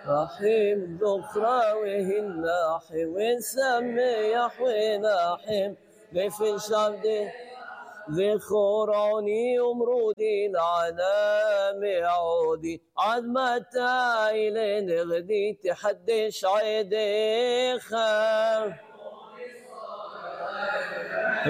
رحيم ذكرى وهناحي ونسميح وناحم كيف الشعب ذي خوراني ومرودي العنام عودي عد متى إلين غدي تحدش عيدي خام